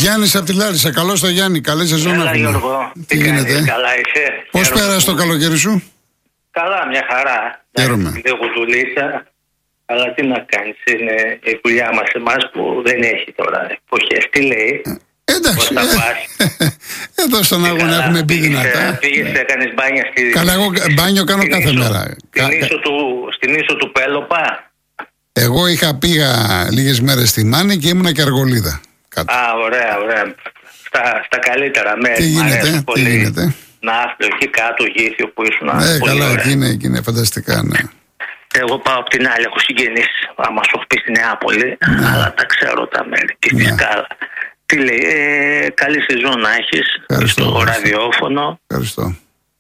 Γιάννης από τη Λάρισα. Καλώς το Γιάννη. Καλή σεζόν. Έλα Γιώργο. Τι γίνεται? Καλά είσαι? Πώς πέρασε το καλοκαίρι σου? Καλά, μια χαρά. Χαίρομαι. Λίγο δουλίτσα. Αλλά τι να κάνεις, είναι η δουλειά μας εμάς που δεν έχει τώρα εποχές. Τι λέει? Εντάξει. Πώς θα πας? Εδώ στον αγώνα έχουμε μπει δυνατά. Πήγες, έκανες μπάνια στη... Καλά, εγώ μπάνιο κάνω κάθε μέρα. Στην ίσο του Πέλοπα. Εγώ πήγα λίγες μέρες στη Μάνη και ήμουνα και Αργολίδα. Α, ωραία, ωραία. Στα καλύτερα μέρη. Τι γίνεται, τι γίνεται? Να έρθω εκεί κάτω, Γήθιο που ήσουν. Καλά, εκεί είναι φανταστικά, ναι. Εγώ πάω απ' την άλλη, έχω συγγενείς, άμα σου έχω πει στη Νεάπολη, αλλά τα ξέρω τα μέρη. Και στη Σκάλα. Τι λέει, καλή σεζόν να έχεις στο ραδιόφωνο. Ευχαριστώ.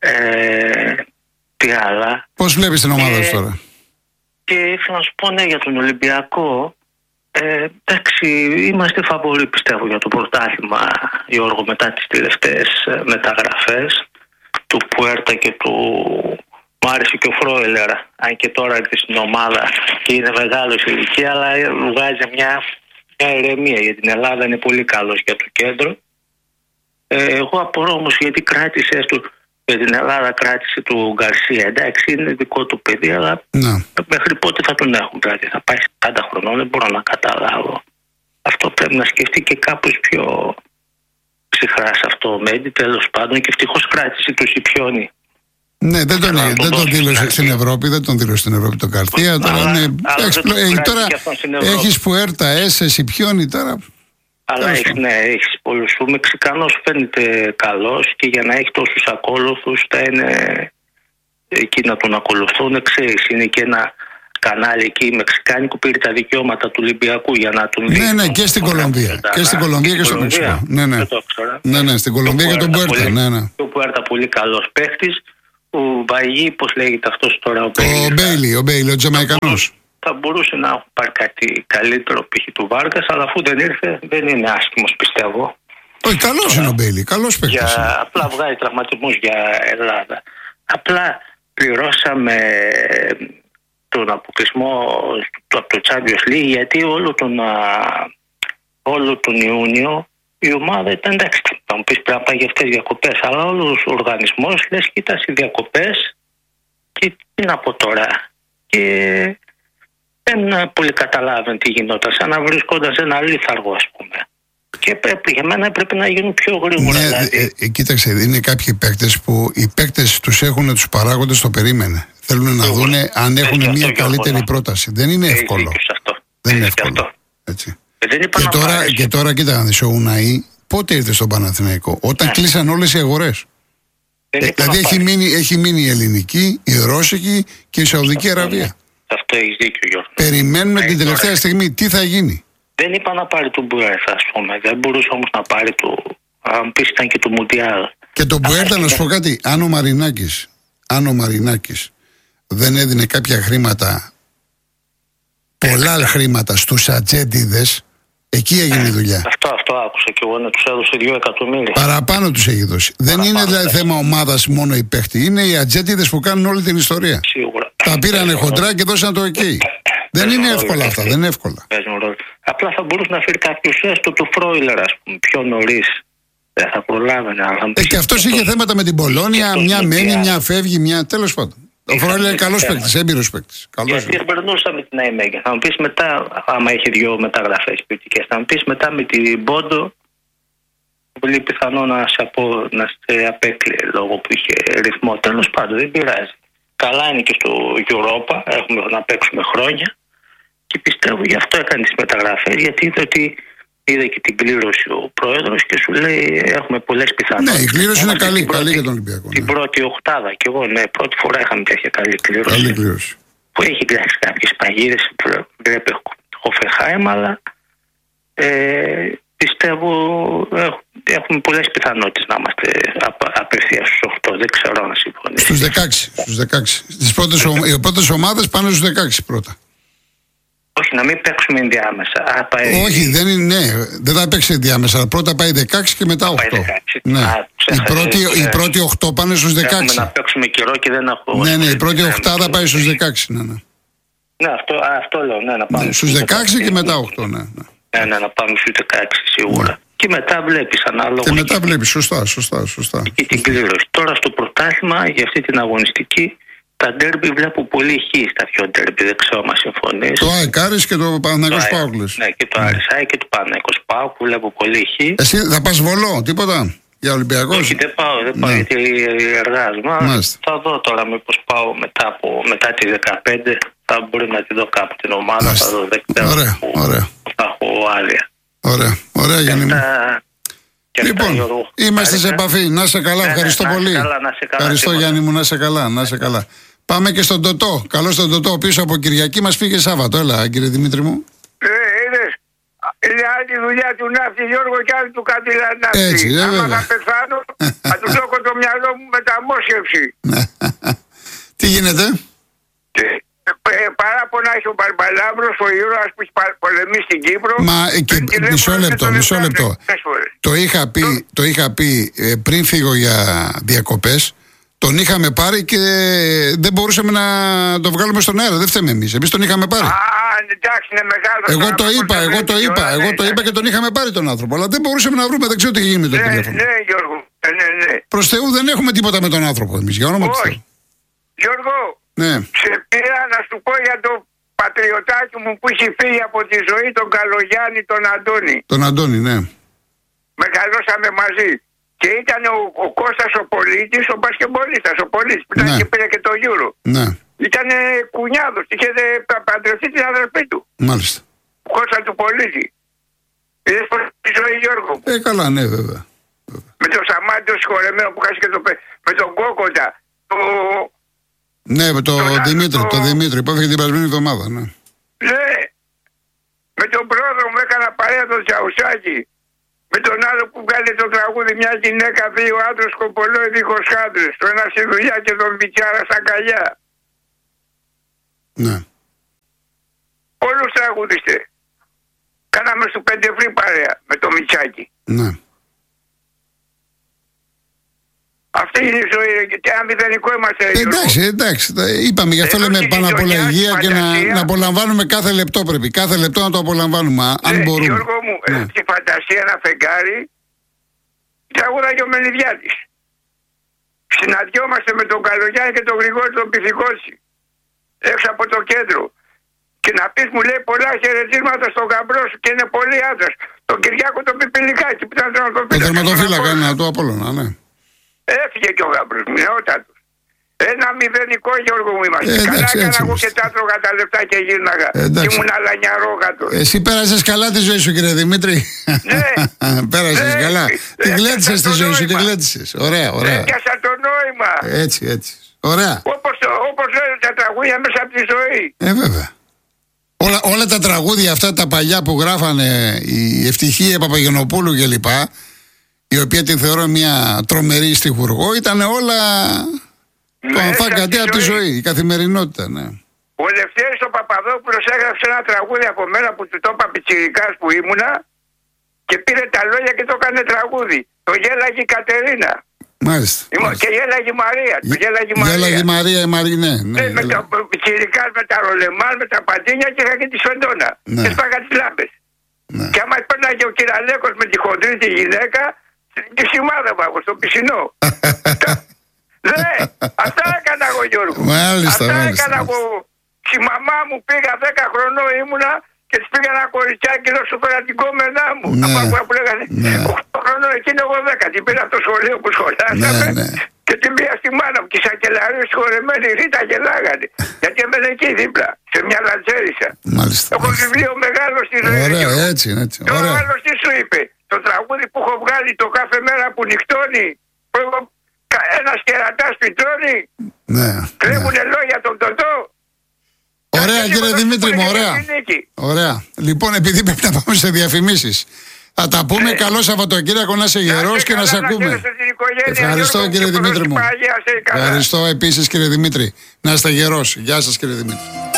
Τι άλλα. Πώς βλέπεις την ομάδα σου τώρα? Και ήθελα να σου πω, ναι, για τον Ολυμπιακό. Εντάξει, είμαστε φαβοροί πιστεύω για το πρωτάθλημα, Γιώργο, μετά τις τελευταίες μεταγραφές του Πουέρτα και του... Μου άρεσε και ο Φρόιλερ, αν και τώρα έρθει στην ομάδα και είναι μεγάλο σε ηλικία, αλλά βγάζει μια ηρεμία για την Ελλάδα, είναι πολύ καλός για το κέντρο. Εγώ απορώ όμως γιατί κράτησες του, για την Ελλάδα κράτησε του Γκαρσία. Εντάξει, είναι δικό του παιδί, αλλά μέχρι πότε θα τον έχουν, δηλαδή θα πάει 40 χρονών, δεν μπορώ να καταλάβω. Αυτό πρέπει να σκεφτεί και κάπως πιο ψυχρά σε αυτό ο Μέντι, τέλος πάντων, και ευτυχώς κράτησε του Σιπιόνι. Ναι, δεν τον δήλωσε στην Ευρώπη, δεν τον δήλωσε στην Ευρώπη τον Καρτία. Τώρα έχεις Πουέρτα, Έσε, Σιπιόνι τώρα. Αλλά έχεις πολλούς. Ο Μεξικανός φαίνεται καλός και για να έχει τόσους ακόλουθους θα είναι εκεί να τον ακολουθούν. Ξέρεις, είναι και ένα κανάλι εκεί μεξικάνικο, πήρε τα δικαιώματα του Ολυμπιακού για να τον δει. Ναι, και στην Κολομβία. Και στην Κολομβία και στο Μεξικό. Ναι, στην Κολομβία και τον Πουέρτα. Ο Πουέρτα πολύ καλός παίχτης. Ο Μπαγί, πώς λέγεται αυτός τώρα? Ο Μπέιλι, ο Τζαμαϊκανός. Θα μπορούσε να πάρει κάτι καλύτερο π.χ. του Βάρκας, αλλά αφού δεν ήρθε, δεν είναι άσχημος πιστεύω. Όχι, καλός είναι ο Μπέιλι, καλός παίκτης. Απλά βγάζει τραυματισμούς για Ελλάδα. Απλά πληρώσαμε τον αποκλεισμό από το Champions League, γιατί όλο τον Ιούνιο η ομάδα ήταν εντάξει. Θα μου πεις πρέπει να πάει για αυτές τις διακοπές, αλλά όλος ο οργανισμός λες κοίτα οι διακοπές και τι να πω τώρα. Και δεν πολύ καταλάβαινε τι γινόταν, σαν να βρισκόταν σε ένα λίθαργο, ας πούμε. Και για μένα πρέπει να γίνουν πιο γρήγορα. Ναι, δηλαδή. Κοίταξε, είναι κάποιοι παίκτες που οι παίκτες τους έχουν τους παράγοντες, το περίμενε. Θέλουν να δουν αν έχουν μια καλύτερη πρόταση. Δεν είναι εύκολο. Δεν είναι εύκολο. Έτσι. Και τώρα κοίτα να δεις, ο Ουναή πότε ήρθε στον Παναθηναϊκό? Όταν κλείσαν όλες οι αγορές. Δηλαδή έχει μείνει η ελληνική, η ρώσικη και η Σαουδική Αραβία. Αυτό έχεις δίκιο, Γιώργο. Περιμένουμε την τελευταία στιγμή τι θα γίνει. Δεν είπα να πάρει τον Μπουέρτα, ας πούμε. Δεν μπορούσε όμως να πάρει αν πεις ήταν και το Μουντιάλ. Και τον Μπουέρτα, να σου πω κάτι, αν ο Μαρινάκης δεν έδινε κάποια χρήματα, πολλά χρήματα στους ατζέντιδες, εκεί έγινε η δουλειά. Αυτό άκουσα και εγώ, να τους έδωσε 2 εκατομμύρια. Παραπάνω τους έχει δώσει. Δεν είναι δηλαδή θέμα ομάδας μόνο η παίχτη. Είναι οι ατζέντιδες που κάνουν όλη την ιστορία. Σίγουρα. Τα πήρανε χοντρά και δώσαν το εκεί. Δεν είναι εύκολα αυτά, δεν είναι εύκολα. Απλά θα μπορούσε να φέρει κάποιους έστω του Φρόιλερ, ας πούμε, πιο νωρίς. Δεν θα προλάβαινε. Και αυτός είχε θέματα με την Πολόνια, μια μένει, μια φεύγει, μια τέλος πάντων. Ο Φρόιλερ είναι καλός παίκτης, έμπειρος παίκτης. Γιατί περνούσαμε την ΑΕΜΕΓΑ. Θα μου πεις μετά, άμα έχει 2 μεταγραφές ποιοτικές, θα μου πεις μετά με την Πόντο, πολύ πιθανό να σε απέκλειε λόγω που είχε ρυθμό. Τέλος πάντων, δεν πειράζει. Καλά είναι και στο Europa, έχουμε να παίξουμε χρόνια και πιστεύω γι' αυτό έκανε τις μεταγραφές, γιατί είδε και την κλήρωση ο πρόεδρος και σου λέει έχουμε πολλές πιθανότητες. Ναι, η κλήρωση είναι καλή για τον Ολυμπιακό. Την πρώτη οκτάδα και εγώ, ναι, πρώτη φορά είχαμε τέτοια καλή κλήρωση. Που έχει γράψει κάποιες παγίδες, βλέπει Χοφενχάιμ, αλλά πιστεύω έχουμε πολλές πιθανότητες να είμαστε απευθείας στους 8. Δεν ξέρω να συμφωνήσω. Στους 16. Οι πρώτες ομάδες πάνε στους 16 πρώτα. Όχι, να μην παίξουμε ενδιάμεσα. Όχι, δεν θα παίξει ενδιάμεσα. Αλλά πρώτα πάει 16 και μετά 8. Ναι. Οι πρώτοι 8 πάνε στους 16. Έχουμε να παίξουμε καιρό και δεν έχουμε. Ναι, η πρώτη 8 θα πάει στους 16. Ναι, αυτό λέω. Ναι, να πάμε στους 16 και μετά 8. Ναι, να πάμε στους 16 σίγουρα. Και μετά βλέπεις ανάλογα. Και μετά βλέπεις, σωστά. Και την κλήρωση. Τώρα στο πρωτάθλημα, για αυτή την αγωνιστική, τα ντέρμπι βλέπω πολύ χ στα δυο ντέρμπι. Δεν ξέρω αν συμφωνείς. Το ΑΕΚ Άρης και το Παναθηναϊκός ΠΑΟΚ. Ναι, και το Άρης ΑΕΚ και το Παναθηναϊκός ΠΑΟΚ που βλέπω πολύ χ. Εσύ θα πας Βολό, τίποτα? Για Ολυμπιακός? Όχι, δεν πάω γιατί εργάζομαι. Θα δω τώρα μήπως πάω μετά τις 15. Θα μπορεί να τη δω κάπου την ομάδα. Θα δω, δεν ξέρω. Ωραία. Θα έχω άδεια. Ωραία Γιάννη μου. Λοιπόν, είμαστε σε επαφή. Να σε καλά, ευχαριστώ πολύ. Ευχαριστώ Γιάννη μου, να σε καλά. Πάμε και στον Τωτό. Καλώς τον Τωτό, πίσω από Κυριακή μας πήγε Σάββατο. Έλα κύριε Δημήτρη μου. Είναι άλλη δουλειά του ναύτη Γιώργο και άλλη του Κατηλανάφτη. Έτσι, άμα θα πεθάνω, θα του δώκω το μυαλό μου μεταμόσχευση. Τι γίνεται? Παράπονα έχει ο Μπαρμπαλάβρος, ο ήρωας που έχει πολεμήσει στην Κύπρο. Μισό λεπτό. Το είχα πει πριν φύγω για διακοπές. Τον είχαμε πάρει και δεν μπορούσαμε να το βγάλουμε στον αέρα. Δεν φταίμε εμείς. Εμείς τον είχαμε πάρει. Εντάξει, είναι μεγάλο. Εγώ το είπα και τον είχαμε πάρει τον άνθρωπο. Αλλά δεν μπορούσαμε να βρούμε. Δεν ξέρω τι γίνει με το τηλέφωνο. Ναι, Γιώργο. Ναι. Προς Θεού δεν έχουμε τίποτα με τον άνθρωπο εμείς. Για όνομα του Θεού. Γιώργο, ναι. Σε πήρα να σου πω για το πατριωτάκι μου που έχει φύγει από τη ζωή, τον Καλογιάννη, τον Αντώνη. Τον Αντώνη, ναι. Μεγαλώσαμε μαζί. Και ήταν ο Κώστας ο Πολίτης, ο μπασκεμπολίστας, ο Πολίτης που ήταν και πήρε και το Euro. Ναι. Ήταν κουνιάδος, είχε παντρευτεί την αδερφή του. Μάλιστα. Ο Κώστα του Πολίτη. Είδες πως τη ζωή, Γιώργο. Καλά, ναι, βέβαια. Με το Σαμάτι το συγχωρεμένο που χάσει και με τον Κόκοντα. Ναι, με τον Δημήτρη που έφυγε την περασμένη εβδομάδα, ναι. Ναι. Με τον πρόεδρο μου έκανα παρέα τον Τσαουσάκη. Με τον άλλο που βγάλε το τραγούδι μια γυναίκα, δύο άντρες κοπολόι δίχως άντρες. Το ένα στη δουλειά και τον Μπιτσάρα στα καλιά. Ναι. Όλους τραγουδιστές. Κάναμε στο Πεντεφρή παρέα με το Μιτσάκι. Ναι. Αυτή είναι η ζωή και αν μηδενικό είμαστε. Εντάξει. Είπαμε γι' αυτό λέμε πάνω απ' όλα υγεία και να απολαμβάνουμε κάθε λεπτό πρέπει. Κάθε λεπτό να το απολαμβάνουμε αν μπορούμε. Γιώργο μου, έχει φαντασία ένα φεγγάρι τραγούδα και ο Μενιδιάτης. Συναντιόμαστε με τον Καλογιάννη και τον Γρηγόρη τον Πυθικότσι έξω από το κέντρο. Και να πεις μου λέει πολλά χαιρετίσματα στον γαμπρό σου και είναι πολύ άντρας. Τον Κυριάκο τον Πιπιλικάκη που ήταν τερματοφύλακα. Το τερματοφύλακα του Απόλλωνα, ναι. Έφυγε και ο γαμπρός μου, νεότατος. Ένα μηδενικό, Γιώργο μου είμαστε. Καλά έκανα εγώ και τα τρώγα τα λεφτά και γύρναγα. Και ήμουν αλανιαρόγατος. Εσύ πέρασες καλά τη ζωή σου, κύριε Δημήτρη. Ναι. Πέρασες καλά. Τη γλέτησες τη ζωή σου, τη γλέτησες. Ωραία. Έπιασα το νόημα. Έτσι. Ωραία. Όπως λένε τα τραγούδια μέσα από τη ζωή. Βέβαια. Όλα τα τραγούδια αυτά τα παλιά που γράφανε η Ευτυχία Παπαγενοπούλου κλπ, η οποία την θεωρώ μια τρομερή στιχουργό, ήταν όλα το αμφακατή από τη ζωή, η καθημερινότητα, ναι. Ο Λευτέρης ο Παπαδόπουλος έγραψε ένα τραγούδι από μένα που του το είπα πιτσιρικάς που ήμουνα και πήρε τα λόγια και το έκανε τραγούδι. Το γέλαγε η Κατερίνα. Μάλιστα. Και γέλαγε η Μαρία. Γέλαγε η Μαρία, ναι. Με το πιτσιρικάς, με τα ρολεμάν, με τα πατίνια και είχα και τη Σφεντόνα. Και σπάγα τις λάμπες. Και άμα πέρναγε ο Κυραλέκος με τη χοντρή τη γυναίκα, τη σημάδευα εγώ στο πισινό. Ναι, αυτά έκανα εγώ, Γιώργο. Μάλιστα. Έκανα εγώ. Στη μαμά μου πήγα 10 χρονών ήμουνα και της πήγα ένα κοριτσάκι εδώ στο την κόμενά μου. Που λέγανε 8 χρονών εκείνη εγώ 10. Την πήρα από το σχολείο που σχολάσαμε και την πήγα στη μάνα μου. Και η Σακελαρίου συγχωρεμένη Ρίτα γελάγανε. Γιατί έμενε εκεί δίπλα, σε μια λατζέρισα. Έχω βιβλίο μεγάλο στη ζωή. Ωραία, έτσι. Και ο άλλος τι σου είπε, το τραγούδι που έχω βγάλει το κάθε μέρα που νυχτώνει, που έχω ένας κερατάς πιτρώνει, κρέμουνε λόγια τον Τωτό. Ωραία κύριε Δημήτρη μου, ωραία. Λοιπόν, επειδή πρέπει να πάμε σε διαφημίσεις, θα τα πούμε. Καλό Σαββατοκύριακο, να είσαι γερός και να σε ακούμε. Ευχαριστώ κύριε Δημήτρη μου. Ευχαριστώ επίσης κύριε Δημήτρη. Να είστε γερός. Γεια σας κύριε Δημήτρη.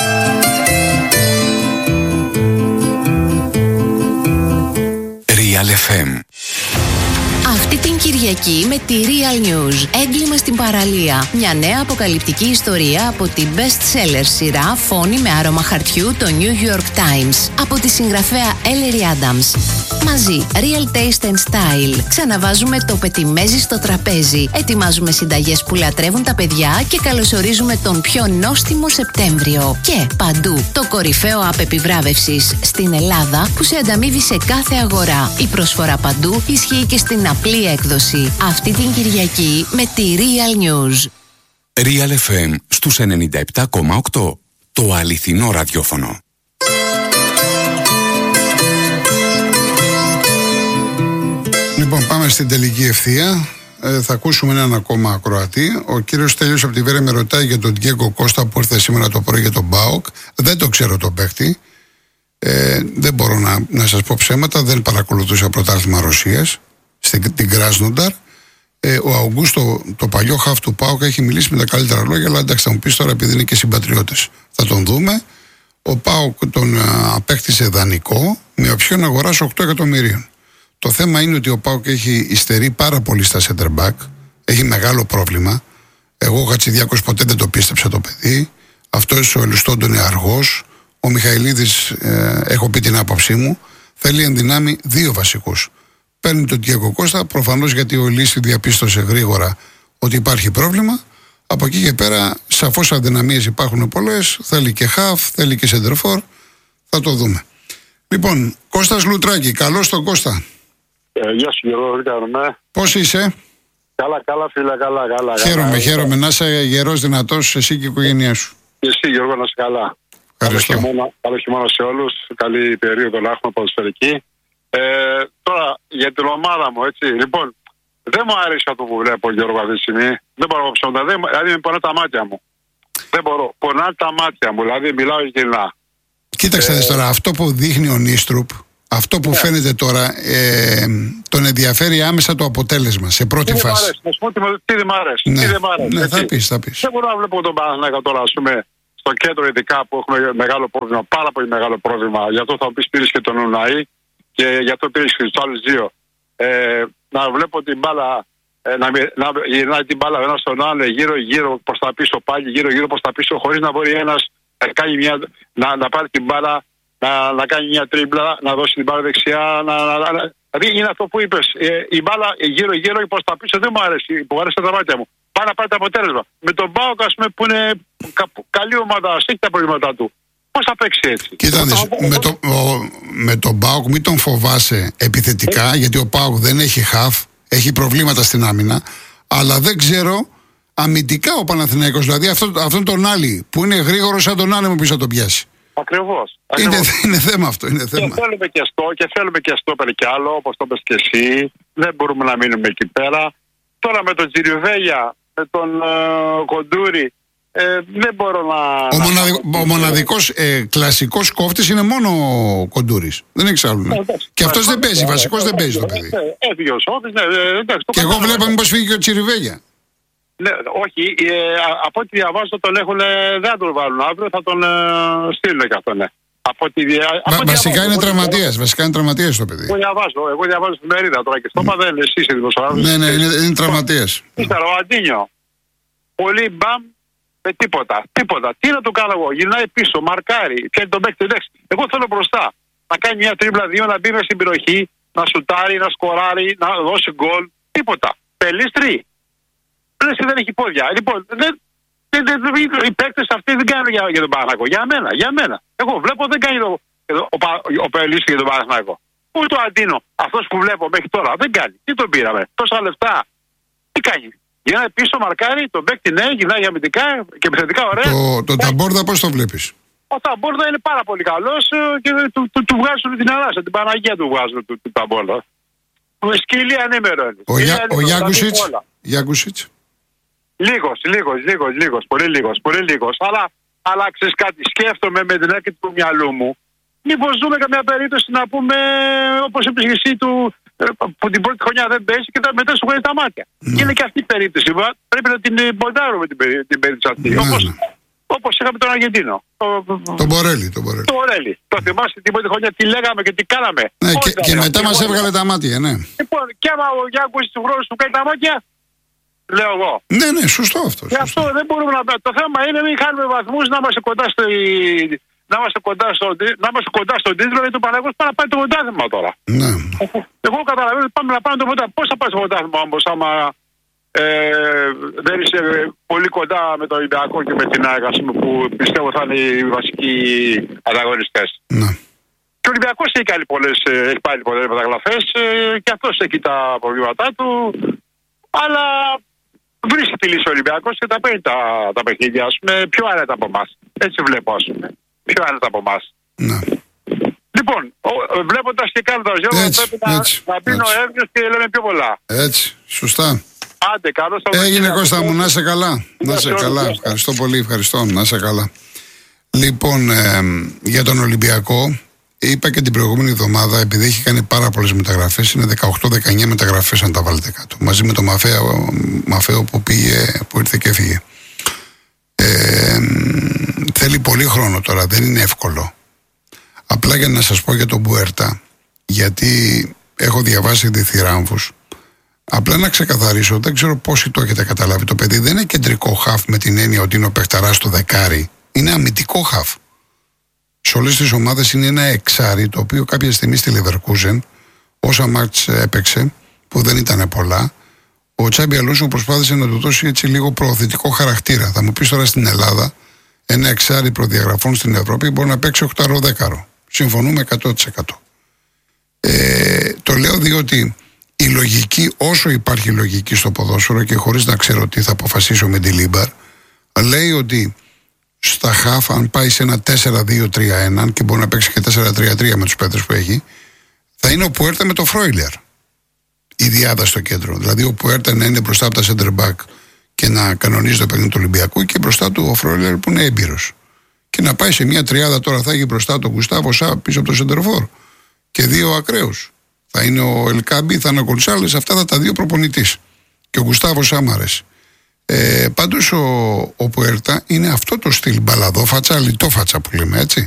Real FM. Αυτή την Κυριακή με τη Real News. Έγκλημα στην παραλία. Μια νέα αποκαλυπτική ιστορία από την best-seller σειρά Φόνη με άρωμα χαρτιού, το New York Times. Από τη συγγραφέα Ellery Adams. Μαζί, Real Taste and Style. Ξαναβάζουμε το πετιμέζι στο τραπέζι. Ετοιμάζουμε συνταγές που λατρεύουν τα παιδιά και καλωσορίζουμε τον πιο νόστιμο Σεπτέμβριο. Και παντού, το κορυφαίο app επιβράβευσης στην Ελλάδα που σε ανταμείβει σε κάθε αγορά. Η προσφορά παντού ισχύει και στην απλή έκδοση. Αυτή την Κυριακή με τη Real News. Real FM στους 97,8. Το αληθινό ραδιόφωνο. Λοιπόν, πάμε στην τελική ευθεία. Θα ακούσουμε έναν ακόμα ακροατή. Ο κύριος Τέλειος από τη Βέρεια με ρωτάει για τον Ντιέγκο Κώστα που ήρθε σήμερα το πρωί για τον ΠΑΟΚ. Δεν το ξέρω τον παίκτη. Δεν μπορώ να σας πω ψέματα. Δεν παρακολουθούσα πρωτάθλημα Ρωσίας στην Κράσνονταρ. Ο Αουγκούστο, το παλιό χαφ του ΠΑΟΚ, έχει μιλήσει με τα καλύτερα λόγια. Αλλά εντάξει, θα μου πεις τώρα επειδή είναι και συμπατριώτες. Θα τον δούμε. Ο ΠΑΟΚ τον απέκτησε δανεικό με οψιόν αγοράς 8 εκατομμυρίων. Το θέμα είναι ότι ο ΠΑΟΚ έχει υστερεί πάρα πολύ στα center back. Έχει μεγάλο πρόβλημα. Εγώ ο Χατζηδιάκος ποτέ δεν το πίστεψα το παιδί. Αυτός ο Ελουστόντο είναι αργός. Ο Μιχαηλίδης, έχω πει την άποψή μου, θέλει εν δυνάμει 2 βασικούς. Παίρνει τον Ντιέγκο Κώστα, προφανώς γιατί ο Ηλίση διαπίστωσε γρήγορα ότι υπάρχει πρόβλημα. Από εκεί και πέρα, σαφώς αδυναμίες υπάρχουν πολλές. Θέλει και χαφ, θέλει και σεντερφόρ. Θα το δούμε. Λοιπόν, Κώστας Λουτράκη, καλώς τον Κώστα. Γεια σου Γιώργο, τι κάνουμε? Πώς είσαι? Καλά φίλε, καλά. Χαίρομαι να είσαι γερός, δυνατός, εσύ και η οικογένειά σου. Και εσύ Γιώργο, να είσαι καλά. Ευχαριστώ. Καλό χειμώνα σε όλους, καλή περίοδο να έχουμε ποδοσφαιρική. Τώρα για την ομάδα μου, έτσι, λοιπόν, δεν μου αρέσει αυτό που βλέπω Γιώργο αυτή τη στιγμή. Δεν μπορώ να ψώντα, δηλαδή με πονά τα μάτια μου. Δεν μπορώ, πονά τα μάτια μου, δηλαδή μιλάω ειλικρινά. Κοίταξε τώρα, αυτό που δείχνει ο Νίστρουπ, αυτό που φαίνεται τώρα, τον ενδιαφέρει άμεσα το αποτέλεσμα σε πρώτη φάση. Τι δεν μ' αρέσει. Ναι, θα πεις. Δεν μπορώ να βλέπω τον Παναθηναϊκό τώρα, ας πούμε, στο κέντρο ειδικά που έχουμε μεγάλο πρόβλημα, πάρα πολύ μεγάλο πρόβλημα. Γι' αυτό θα πεις πήρες και τον Ουναή και γι' αυτό πήρες και τους άλλους 2. Να βλέπω την μπάλα, να γυρνάει την μπάλα ένα στον άλλο, γύρω προς τα πίσω πάλι, γύρω προς τα πίσω, χωρίς να μπορεί ένας να πάρει την μπάλα, να κάνει μια τρίμπλα, να δώσει την μπάλα δεξιά. Δηλαδή είναι αυτό που είπες. Η μπάλα γύρω προς τα πίσω δεν μου αρέσει. Μου άρεσε τα μάτια μου. Πάει να πάρει το αποτέλεσμα. Με τον ΠΑΟΚ, ας πούμε, που είναι καλή ομάδα, έχει τα προβλήματά του. Πώς θα παίξει έτσι? Κοίτα, με τον ΠΑΟΚ μην τον φοβάσαι επιθετικά, γιατί ο ΠΑΟΚ δεν έχει χαφ, έχει προβλήματα στην άμυνα. Αλλά δεν ξέρω αμυντικά ο Παναθηναϊκός, δηλαδή αυτόν τον άλλη που είναι γρήγορο σαν τον άνεμο που θα τον πιάσει. Ακριβώς. Είναι θέμα αυτό. Είναι θέμα. Και θέλουμε και στόπερ κι άλλο, όπως το είπες και εσύ. Δεν μπορούμε να μείνουμε εκεί πέρα. Τώρα με τον Τζιριβέλια, με τον Κοντούρη, δεν μπορώ να... Ο μοναδικός κλασικός κόφτης είναι μόνο ο Κοντούρης. Δεν έχει άλλον. Και αυτός δεν παίζει, βασικός δεν παίζει το παιδί. Και εγώ βλέπω μήπως φύγει και ο Τσιριβέλια. Ναι, όχι, από ό,τι διαβάζω τον έχουν, δεν θα τον βάλουν αύριο, θα τον στείλουν και αυτό, ναι. Βασικά είναι τραυματίας το παιδί. Εγώ διαβάζω στην Μερίδα τώρα και στο είπα, δεν εσύ είσαι δημοσιογράφος. Ναι, είναι τραυματίας. Ύστερα ο Αντίνιο, πολύ μπαμ, με τίποτα. Τι να του κάνω εγώ, γυρνάει πίσω, μαρκάρει, πιάνει τον παίκτη. Εγώ θέλω μπροστά, να κάνει μια τρίμπλα 2, να μπει μέσα στην περιοχή, να σουτάρει, να σκοράρει, να δώσει γκολ, τίποτα. Πελίστρι. Δεν έχει πόδια. Λοιπόν, οι παίκτες αυτοί δεν κάνουν για τον Παναθηναϊκό. Για μένα. Εγώ βλέπω δεν κάνει ο Πελίστρι για τον Παναθηναϊκό. Ούτε ο Αντίνο, αυτός που βλέπω μέχρι τώρα, δεν κάνει. Τι τον πήραμε, τόσα λεφτά. Τι κάνει? Γυρνάει πίσω, μαρκάρει, τον παίκτη ναι, γυρνάει αμυντικά και επιθετικά ωραία. Το Ταμπόρδα πώς το βλέπεις? Ο Ταμπόρδα είναι πάρα πολύ καλός και του βγάζουν την ανάσα, την Παναγία του βγάζουν του Ταμπόρδα. Σκυλή ανήμερο είναι. Ο Γιάκουσιτς. Λίγος, πολύ λίγος. Αλλά ξέρεις κάτι, σκέφτομαι με την έκρηξη του μυαλού μου. Μήπως δούμε καμιά περίπτωση να πούμε, όπως είπες εσύ, που την πρώτη χρονιά δεν παίζει και μετά σου βγάζει τα μάτια. Είναι και αυτή η περίπτωση. Πρέπει να την ποντάρουμε την περίπτωση αυτή. Όπως είχαμε τον Αργεντίνο. Τον Μπορέλη. Το θυμάσαι την πρώτη χρονιά τι λέγαμε και τι κάναμε. Ναι, και μετά μας έβγαλε τα μάτια, ναι. Λοιπόν, και άμα ο Γιάνκος του χρόνου σου κάνει τα μάτια, λέω εγώ. Ναι, σωστό αυτό. Γι' αυτό δεν μπορούμε να. Το θέμα είναι μην χάνουμε βαθμούς, να είμαστε κοντά να είμαστε κοντά στον τίτλο, γιατί το Παναθηναϊκός πάει να πάει το πρωτάθλημα τώρα. Ναι. Εγώ καταλαβαίνω ότι πάμε να πάμε το πρωτάθλημα. Πώς θα πάει στο πρωτάθλημα όμως, άμα δεν είσαι πολύ κοντά με το Ολυμπιακό και με την ΑΕΚ, που πιστεύω θα είναι οι βασικοί ανταγωνιστές. Ναι. Και ο Ολυμπιακός έχει πάλι πολλές μεταγραφές και αυτός έχει τα προβλήματά του. Αλλά βρίσκει τη λύση ο Ολυμπιακός και τα παίρνει τα παιχνίδια, ας πούμε, πιο άνετα από εμάς. Έτσι βλέπω, ας πούμε. Πιο άνετα από εμάς. Ναι. Λοιπόν, βλέποντας και κάνοντας Γιώργο, πρέπει να πει ο Εύγιος και λέμε πιο πολλά. Έτσι, σωστά. Άντε, καλώς. Έγινε, Κώστα μου, να είσαι καλά. Να είσαι καλά. Ευχαριστώ πολύ, ευχαριστώ. Να είσαι καλά. Λοιπόν, για τον Ολυμπιακό, είπα και την προηγούμενη εβδομάδα, επειδή έχει κάνει πάρα πολλές μεταγραφές, είναι 18-19 μεταγραφές, αν τα βάλετε κάτω. Μαζί με τον Μαφέο που ήρθε και έφυγε. Θέλει πολύ χρόνο τώρα, δεν είναι εύκολο. Απλά για να σας πω για τον Μπουέρτα, γιατί έχω διαβάσει διθυράμβους. Απλά να ξεκαθαρίσω, δεν ξέρω πόσοι το έχετε καταλάβει. Το παιδί δεν είναι κεντρικό χαφ με την έννοια ότι είναι ο παιχταράς στο δεκάρι. Είναι αμυντικό χαφ. Σε όλες τις ομάδες είναι ένα εξάρι, το οποίο κάποια στιγμή στη Leverkusen, όσα μάτς έπαιξε, που δεν ήταν πολλά, ο Τσάμπι Αλόνσο προσπάθησε να του δώσει έτσι λίγο προωθητικό χαρακτήρα. Θα μου πεις τώρα στην Ελλάδα, ένα εξάρι προδιαγραφών στην Ευρώπη μπορεί να παίξει 8-10. Συμφωνούμε 100%. Το λέω διότι η λογική, όσο υπάρχει λογική στο ποδόσφαιρο και χωρίς να ξέρω τι θα αποφασίσει ο Μεντιλίμπαρ, λέει ότι στα χαφ, αν πάει σε ένα 4-2-3-1 και μπορεί να παίξει και 4-3-3 με τους παίκτες που έχει, θα είναι ο Πουέρτα με το Φρόιλερ. Η διάδα στο κέντρο. Δηλαδή ο Πουέρτα να είναι μπροστά από τα center back και να κανονίζει το παιχνίδι του Ολυμπιακού και μπροστά του ο Φρόιλερ που είναι έμπειρος. Και να πάει σε μια τριάδα τώρα, θα έχει μπροστά τον Γκουστάβο Σά πίσω από το σεντερφόρ και δύο ακραίους. Θα είναι ο Ελκάμπι, θα είναι ο Κονσάλες, αυτά θα τα δύο προπονητής. Και ο Γκουστάβο Σάμαρες. Πάντως ο Πουέρτα είναι αυτό το στυλ μπαλαδόφατσα, λιτόφατσα που λέμε, έτσι.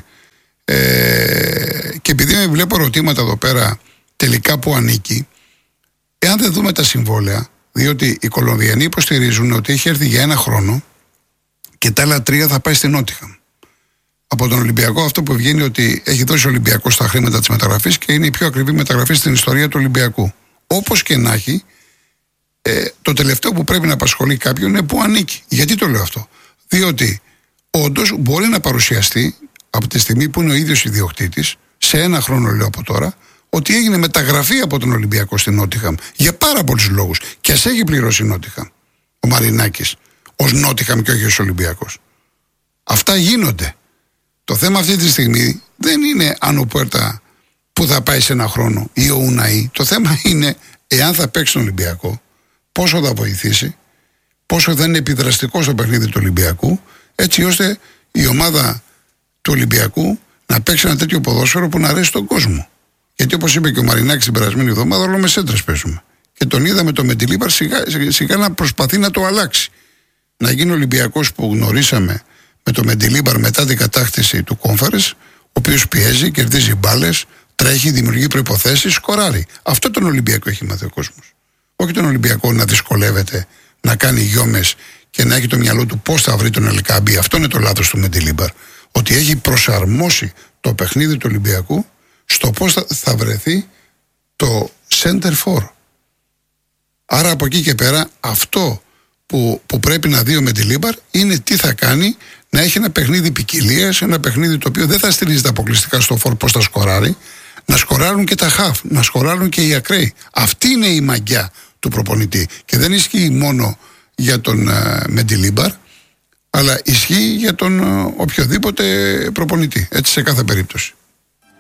Και επειδή με βλέπω ερωτήματα εδώ πέρα τελικά που ανήκει, εάν δεν δούμε τα συμβόλαια, διότι οι Κολομβιανοί υποστηρίζουν ότι έχει έρθει για 1 χρόνο και τα άλλα 3 θα πάει στην Νότιχαμ. Από τον Ολυμπιακό αυτό που βγαίνει ότι έχει δώσει ο Ολυμπιακός τα χρήματα της μεταγραφής και είναι η πιο ακριβή μεταγραφή στην ιστορία του Ολυμπιακού. Όπως και να έχει, το τελευταίο που πρέπει να απασχολεί κάποιον είναι που ανήκει. Γιατί το λέω αυτό? Διότι όντως μπορεί να παρουσιαστεί από τη στιγμή που είναι ο ίδιος ιδιοκτήτης, σε 1 χρόνο λέω από τώρα, ότι έγινε μεταγραφή από τον Ολυμπιακό στην Νότιχαμ για πάρα πολλούς λόγους. Και ας έχει πληρώσει η Νότιχαμ ο Μαρινάκης ως Νότιχαμ και όχι ως Ολυμπιακός. Αυτά γίνονται. Το θέμα αυτή τη στιγμή δεν είναι αν ο Πουέρτα που θα πάει σε 1 χρόνο ή ο Ουναή. Το θέμα είναι εάν θα παίξει τον Ολυμπιακό, πόσο θα βοηθήσει, πόσο θα είναι επιδραστικό στο παιχνίδι του Ολυμπιακού, έτσι ώστε η ομάδα του Ολυμπιακού να παίξει ένα τέτοιο ποδόσφαιρο που να αρέσει τον κόσμο. Γιατί όπως είπε και ο Μαρινάκης την περασμένη εβδομάδα, όλο με σέντρες παίζουμε. Και τον είδαμε το Μεντιλίμπαρ σιγά να προσπαθεί να το αλλάξει. Να γίνει ο Ολυμπιακός που γνωρίσαμε με το Μεντιλίμπαρ μετά την κατάκτηση του Κόμφαρες, ο οποίος πιέζει, κερδίζει μπάλες, τρέχει, δημιουργεί προϋποθέσεις, σκοράρει. Αυτό τον Ολυμπιακό έχει μάθει ο κόσμος. Όχι τον Ολυμπιακό να δυσκολεύεται, να κάνει γιόμες και να έχει το μυαλό του πώς θα βρει τον Ελκάμπη. Αυτό είναι το λάθος του Μεντιλίμπαρ. Ότι έχει προσαρμόσει το παιχνίδι του Ολυμπιακού στο πώς θα βρεθεί το center for. Άρα από εκεί και πέρα αυτό που πρέπει να δει ο Μεντιλίμπαρ είναι τι θα κάνει, να έχει ένα παιχνίδι ποικιλίας, ένα παιχνίδι το οποίο δεν θα στηρίζεται αποκλειστικά στο φορ πώς θα σκοράρει, να σκοράρουν και τα χαφ, να σκοράρουν και οι ακραίοι. Αυτή είναι η μαγιά του προπονητή και δεν ισχύει μόνο για τον Μεντιλίμπαρ, αλλά ισχύει για τον οποιοδήποτε προπονητή, έτσι σε κάθε περίπτωση.